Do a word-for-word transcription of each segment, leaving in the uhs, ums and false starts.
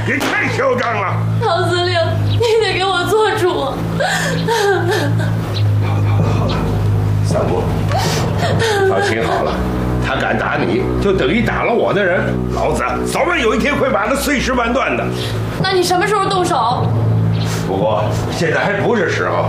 也太嚣张了！ 唐司令，你得给我做主。 好了好了好了，三木，放心好了，他敢打你，就等于打了我的人。老子早晚有一天会把他碎尸万段的。 那你什么时候动手？ 不过现在还不是时候。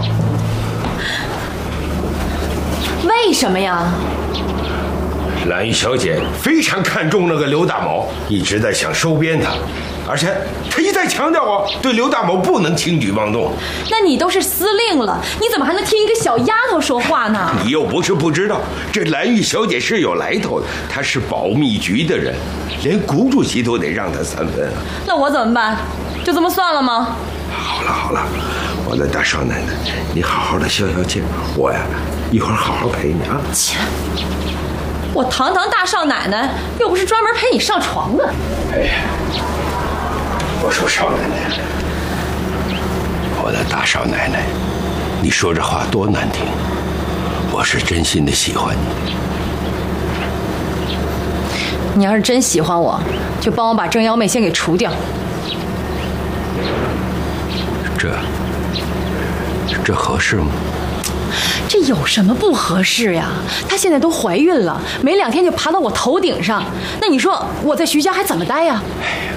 为什么呀？ 蓝玉小姐非常看重那个刘大某，一直在想收编他，而且她一再强调哦，对刘大某不能轻举妄动。 那你都是司令了，你怎么还能听一个小丫头说话呢？ 你又不是不知道，这蓝玉小姐是有来头的，她是保密局的人，连谷主席都得让她三分啊。 那我怎么办？就这么算了吗？ 好了好了，我的大少奶奶，你好好的消消气，我呀一会儿好好陪你啊。 切！我堂堂大少奶奶，又不是专门陪你上床的。 哎呀，我说少奶奶，我的大少奶奶，你说这话多难听，我是真心的喜欢你。 你要是真喜欢我，就帮我把郑幺妹先给除掉。 这这合适吗？ 这有什么不合适呀？她现在都怀孕了，没两天就爬到我头顶上，那你说我在徐家还怎么待呀？ 哎呀，